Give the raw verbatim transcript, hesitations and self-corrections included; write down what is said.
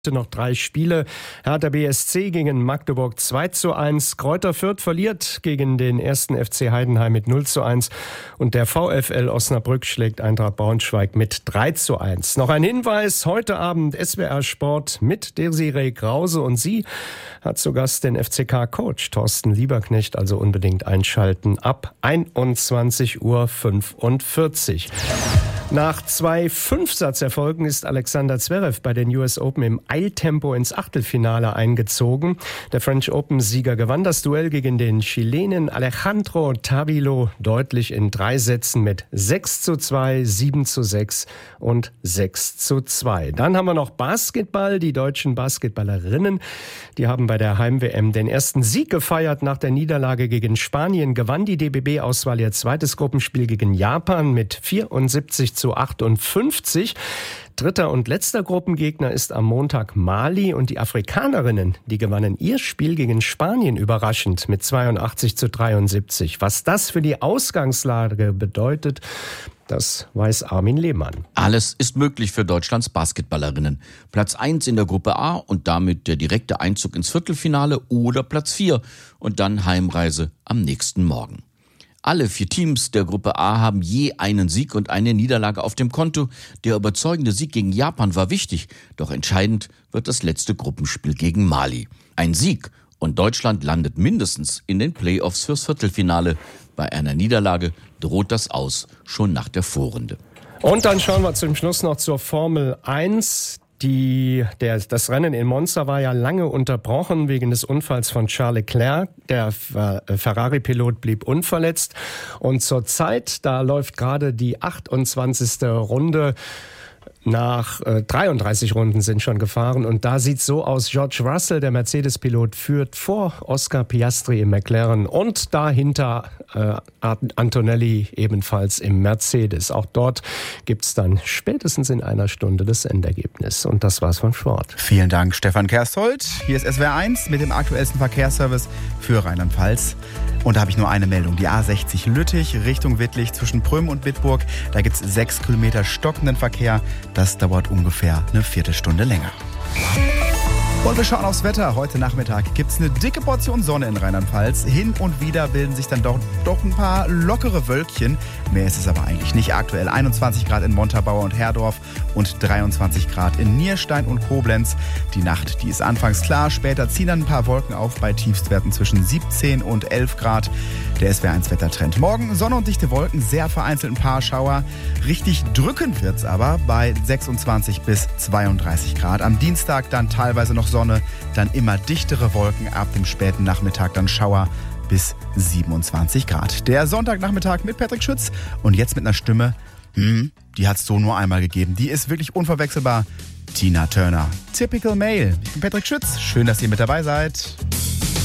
Noch drei Spiele. Hertha B S C gegen Magdeburg zwei zu eins. Greuther Fürth verliert gegen den ersten F C Heidenheim mit null zu eins. Und der VfL Osnabrück schlägt Eintracht Braunschweig mit drei zu eins. Noch ein Hinweis. Heute Abend S W R Sport mit Desiree Krause. Und sie hat zu Gast den F C K-Coach Thorsten Lieberknecht. Also unbedingt einschalten ab einundzwanzig Uhr fünfundvierzig. Nach zwei Fünfsatzerfolgen ist Alexander Zverev bei den U S Open im Eiltempo ins Achtelfinale eingezogen. Der French Open-Sieger gewann das Duell gegen den Chilenen Alejandro Tavilo deutlich in drei Sätzen mit sechs zu zwei, sieben zu sechs und sechs zu zwei. Dann haben wir noch Basketball. Die deutschen Basketballerinnen, die haben bei der Heim-W M den ersten Sieg gefeiert. Nach der Niederlage gegen Spanien gewann die D B B-Auswahl ihr zweites Gruppenspiel gegen Japan mit vierundsiebzig zu achtundfünfzig. Dritter und letzter Gruppengegner ist am Montag Mali und die Afrikanerinnen, die gewannen ihr Spiel gegen Spanien überraschend mit zweiundachtzig zu dreiundsiebzig. Was das für die Ausgangslage bedeutet, das weiß Armin Lehmann. Alles ist möglich für Deutschlands Basketballerinnen. Platz eins in der Gruppe A und damit der direkte Einzug ins Viertelfinale oder Platz vier und dann Heimreise am nächsten Morgen. Alle vier Teams der Gruppe A haben je einen Sieg und eine Niederlage auf dem Konto. Der überzeugende Sieg gegen Japan war wichtig, doch entscheidend wird das letzte Gruppenspiel gegen Mali. Ein Sieg und Deutschland landet mindestens in den Playoffs fürs Viertelfinale. Bei einer Niederlage droht das Aus schon nach der Vorrunde. Und dann schauen wir zum Schluss noch zur Formel eins. Die, der, das Rennen in Monza war ja lange unterbrochen wegen des Unfalls von Charles Leclerc. Der Ferrari-Pilot blieb unverletzt. Und zurzeit, da läuft gerade die achtundzwanzigste Runde. Nach äh, dreiunddreißig Runden sind schon gefahren und da sieht es so aus, George Russell, der Mercedes-Pilot, führt vor Oscar Piastri im McLaren und dahinter äh, Antonelli ebenfalls im Mercedes. Auch dort gibt es dann spätestens in einer Stunde das Endergebnis. Und das war's vom Sport. Vielen Dank, Stefan Kersthold. Hier ist S W R eins mit dem aktuellsten Verkehrsservice für Rheinland-Pfalz. Und da habe ich nur eine Meldung. Die A sechzig Lüttich Richtung Wittlich zwischen Prüm und Bitburg. Da gibt es sechs Kilometer stockenden Verkehr. Das dauert ungefähr eine Viertelstunde länger. Und wir schauen aufs Wetter. Heute Nachmittag gibt es eine dicke Portion Sonne in Rheinland-Pfalz. Hin und wieder bilden sich dann doch, doch ein paar lockere Wölkchen. Mehr ist es aber eigentlich nicht. Aktuell einundzwanzig Grad in Montabaur und Herdorf und dreiundzwanzig Grad in Nierstein und Koblenz. Die Nacht, die ist anfangs klar. Später ziehen dann ein paar Wolken auf bei Tiefstwerten zwischen siebzehn und elf Grad. Der S W R eins Wettertrend. Morgen Sonne und dichte Wolken, sehr vereinzelt ein paar Schauer. Richtig drückend wird's aber bei sechsundzwanzig bis zweiunddreißig Grad. Am Dienstag dann teilweise noch Sonne, dann immer dichtere Wolken, ab dem späten Nachmittag dann Schauer bis siebenundzwanzig Grad. Der Sonntagnachmittag mit Patrick Schütz und jetzt mit einer Stimme, hm, die hat's so nur einmal gegeben. Die ist wirklich unverwechselbar. Tina Turner. Typical Male. Ich bin Patrick Schütz. Schön, dass ihr mit dabei seid.